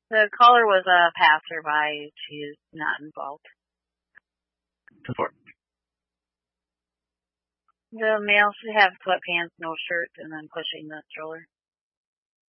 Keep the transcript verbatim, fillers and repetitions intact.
The caller was a passerby. She's not involved. Before. The male should have sweatpants, no shirt, and then pushing the stroller.